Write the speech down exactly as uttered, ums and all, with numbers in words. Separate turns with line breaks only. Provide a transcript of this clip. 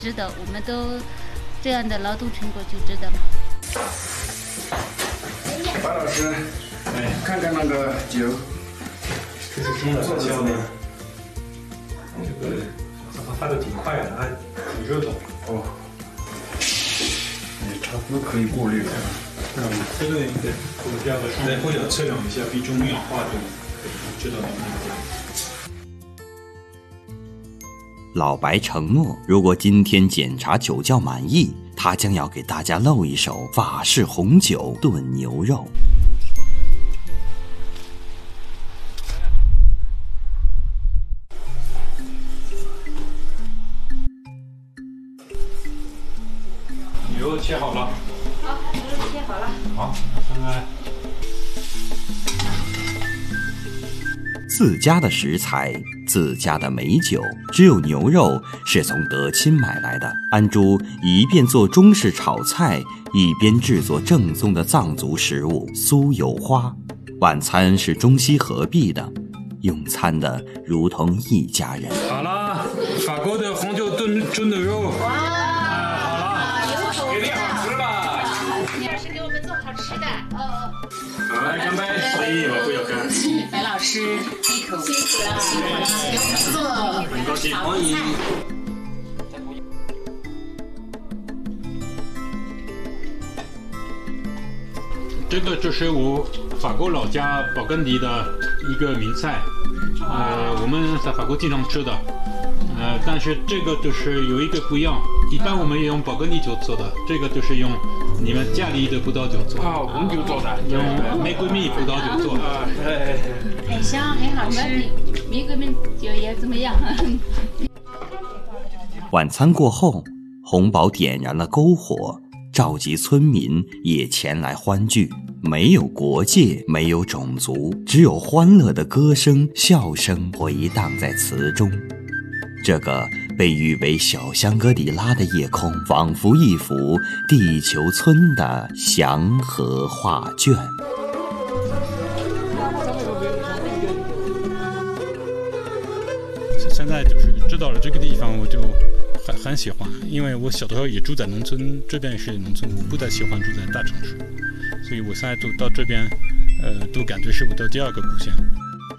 知道，我们都这样的劳动成果就知道了。
白老师，哎，看看那个酒，
这是中的发酵的，这个它发的挺快的，还挺热的。
哦，也差不多可以过滤了。
嗯，这个应该我这样的，再或者测量一下比重氧化度，知道能不能。
老白承诺，如果今天检查酒窖满意，他将要给大家露一手法式红酒炖牛肉。
牛肉切好了。
好，牛肉切好了。
好，看看。
自家的食材，自家的美酒，只有牛肉是从德钦买来的。安珠一边做中式炒菜，一边制作正宗的藏族食物酥油花。晚餐是中西合璧的，用餐的如同一家人。
好了，法国的红酒炖炖牛肉。哇，好了，给你好吃了。
你要是给我们做好吃的。哦。
好，来干杯！哎，我不要干。
白老师，一口辛苦了，辛苦了，给我们做，
很高兴，欢迎。这个就是我法国老家勃艮第的一个名菜，呃，我们在法国经常吃的，呃，但是这个就是有一个不一样，一般我们也用勃艮第酒做的，这个就是用你们家里的葡萄酒做的，
啊，红酒做的，
用玫瑰蜜葡萄酒做的，
很香，很好吃。
玫瑰蜜酒也怎么样？
晚餐过后，洪宝点燃了篝火，召集村民也前来欢聚。没有国界，没有种族，只有欢乐的歌声、笑声回荡在词中。这个被誉为小香格里拉的夜空，仿佛一幅地球村的祥和画卷。
现在就是知道了这个地方，我就很很喜欢，因为我小的时候也住在农村，这边是农村，我不太喜欢住在大城市，所以我现在都到这边，呃，都感觉是我的第二个故乡。